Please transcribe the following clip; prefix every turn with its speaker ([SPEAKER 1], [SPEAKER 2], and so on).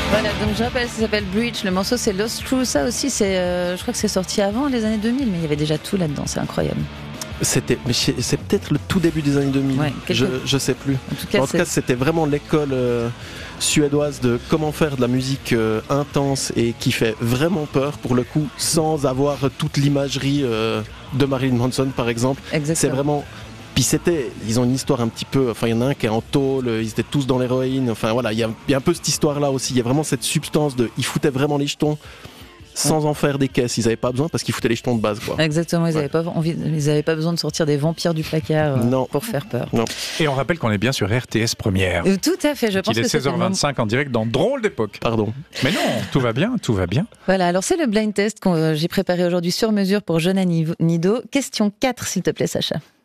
[SPEAKER 1] Voilà, donc je rappelle, ça s'appelle Bridge. Le morceau, c'est Lost Crew. Ça aussi, je crois que c'est sorti avant les années 2000, mais il y avait déjà tout là-dedans. C'est incroyable.
[SPEAKER 2] C'est peut-être le tout début des années 2000.
[SPEAKER 1] Ouais,
[SPEAKER 2] je sais plus.
[SPEAKER 1] En tout cas,
[SPEAKER 2] c'était vraiment l'école suédoise de comment faire de la musique intense et qui fait vraiment peur pour le coup, sans avoir toute l'imagerie de Marilyn Manson par exemple.
[SPEAKER 1] Exactement.
[SPEAKER 2] C'est vraiment. Puis ils ont une histoire un petit peu. Enfin, il y en a un qui est en tôle. Ils étaient tous dans l'héroïne. Enfin voilà, il y a un peu cette histoire-là aussi. Il y a vraiment cette substance ils foutaient vraiment les jetons. Sans en faire des caisses, ils n'avaient pas besoin parce qu'ils foutaient les jetons de base, quoi.
[SPEAKER 1] Exactement, ils n'avaient pas besoin de sortir des vampires du placard pour faire peur.
[SPEAKER 2] Non.
[SPEAKER 3] Et on rappelle qu'on est bien sur RTS Première.
[SPEAKER 1] Tout à fait, je pense que
[SPEAKER 3] c'est 16h25 en direct dans Drôle d'époque.
[SPEAKER 2] Pardon.
[SPEAKER 3] Mais non, tout va bien.
[SPEAKER 1] Voilà, alors c'est le blind test que j'ai préparé aujourd'hui sur mesure pour Jonah Nido. Question 4, s'il te plaît, Sacha.